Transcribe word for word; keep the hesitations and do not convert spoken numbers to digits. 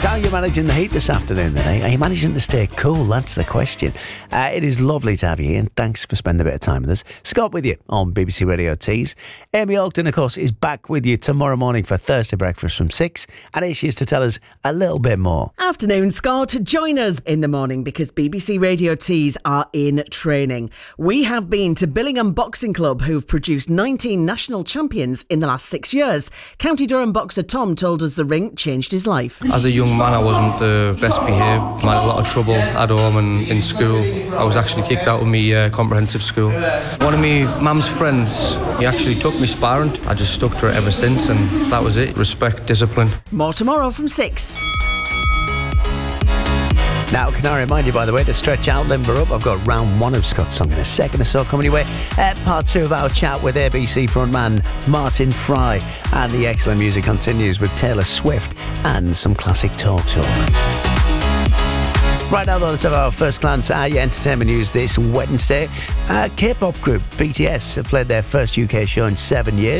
How are you managing the heat this afternoon then, eh? Are you managing to stay cool? That's the question. Uh, it is lovely to have you here, and thanks for spending a bit of time with us. Scott with you on B B C Radio Tees. Amy Ogden, of course, is back with you tomorrow morning for Thursday breakfast from six, and here she is to tell us a little bit more. Afternoon, Scott. Join us in the morning because B B C Radio Tees are in training. We have been to Billingham Boxing Club, who've produced nineteen national champions in the last six years. County Durham boxer Tom told us the ring changed his life. As a young man, I wasn't the best behaved. I had a lot of trouble at home and in school. I was actually kicked out of my uh, comprehensive school. One of my mum's friends, he actually took me sparring. I just stuck to it ever since, and that was it. Respect, discipline. More tomorrow from six. Now, can I remind you, by the way, to stretch out, limber up. I've got round one of Scott's song in a second or so coming your way. Uh, part two of our chat with A B C frontman Martin Fry. And the excellent music continues with Taylor Swift and some classic talk talk. Right now, though, let's have our first glance at your entertainment news this Wednesday. Uh, K-pop group B T S have played their first U K show in seven years.